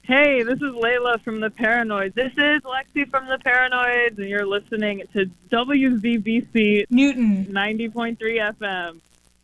Hey, this is Layla from the Paranoids. This is Lexi from the Paranoids, and you're listening to WZBC Newton 90.3 FM.